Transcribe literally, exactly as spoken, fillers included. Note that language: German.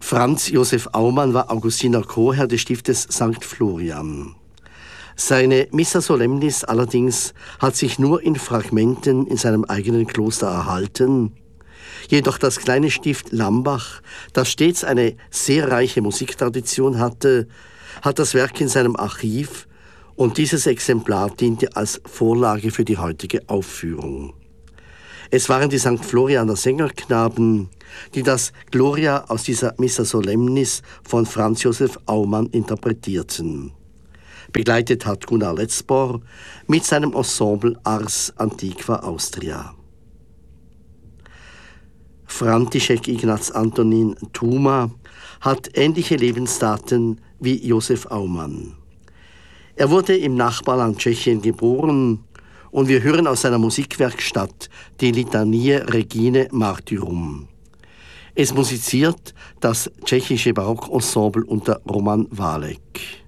Franz Josef Aumann war Augustiner Chorherr des Stiftes Sankt Florian. Seine Missa Solemnis allerdings hat sich nur in Fragmenten in seinem eigenen Kloster erhalten. Jedoch das kleine Stift Lambach, das stets eine sehr reiche Musiktradition hatte, hat das Werk in seinem Archiv und dieses Exemplar diente als Vorlage für die heutige Aufführung. Es waren die Sankt Florianer Sängerknaben, die das Gloria aus dieser Missa Solemnis von Franz Josef Aumann interpretierten. Begleitet hat Gunnar Letzbor mit seinem Ensemble Ars Antiqua Austria. František Ignaz Antonín Tuma hat ähnliche Lebensdaten wie Josef Aumann. Er wurde im Nachbarland Tschechien geboren und wir hören aus seiner Musikwerkstatt die Litanie Regine Martyrum. Es musiziert das tschechische Barockensemble unter Roman Válek.